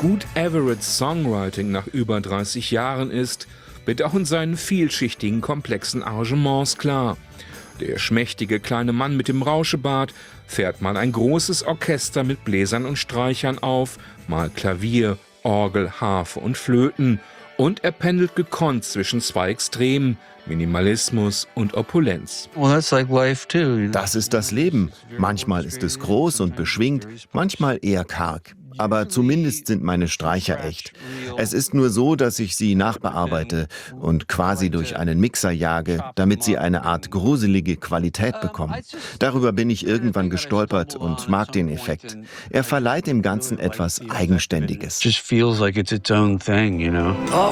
gut Everetts Songwriting nach über 30 Jahren ist, wird auch in seinen vielschichtigen, komplexen Arrangements klar. Der schmächtige kleine Mann mit dem Rauschebart fährt mal ein großes Orchester mit Bläsern und Streichern auf, mal Klavier, Orgel, Harfe und Flöten. Und er pendelt gekonnt zwischen zwei Extremen, Minimalismus und Opulenz. Das ist das Leben. Manchmal ist es groß und beschwingt, manchmal eher karg. Aber zumindest sind meine Streicher echt. Es ist nur so, dass ich sie nachbearbeite und quasi durch einen Mixer jage, damit sie eine Art gruselige Qualität bekommen. Darüber bin ich irgendwann gestolpert und mag den Effekt. Er verleiht dem Ganzen etwas Eigenständiges. Just feels like it's its own thing, you know?